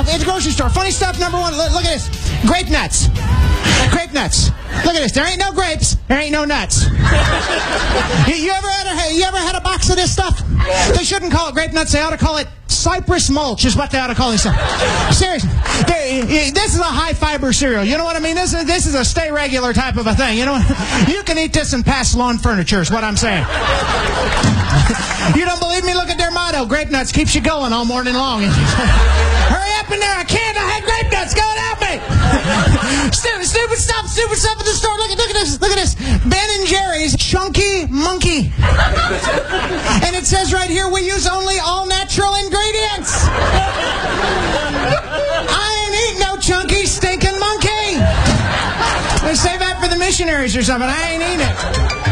at the grocery store. Funny stuff number one. Look at this. Grape nuts. Grape nuts. Look at this. There ain't no grapes. There ain't no nuts. You ever had a box of this stuff? They shouldn't call it grape nuts. They ought to call it cypress mulch is what they ought to call this stuff. Seriously. This is a high fiber cereal. You know what I mean? This is a stay regular type of a thing. You know, you can eat this and pass lawn furniture is what I'm saying. You don't believe me? Look at their motto. Grape nuts keeps you going all morning long. Hurry up in there. I can't. I had grape nuts. Go and help me. Stupid stuff at the store. Look at this. Look at this. Ben and Jerry's Chunky Monkey. And it says right here, we use only all natural ingredients. I ain't eating no chunky stinking monkey. They save that for the missionaries or something. I ain't eating it.